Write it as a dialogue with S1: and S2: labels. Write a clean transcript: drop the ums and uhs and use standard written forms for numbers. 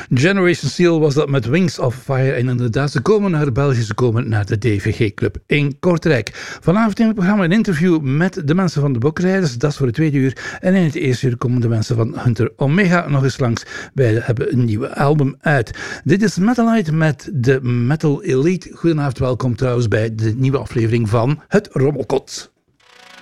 S1: Generation Steel was dat met Wings of Fire. En inderdaad, ze komen naar België, ze komen naar de DVG Club in Kortrijk. Vanavond in het programma een interview met de mensen van de Bokrijders. Dat is voor het tweede uur. En in het eerste uur komen de mensen van Hunter Omega nog eens langs. Wij hebben een nieuwe album uit. Dit is Metalite met de Metal Elite. Goedenavond, welkom trouwens bij de nieuwe aflevering van Het Rommelkot.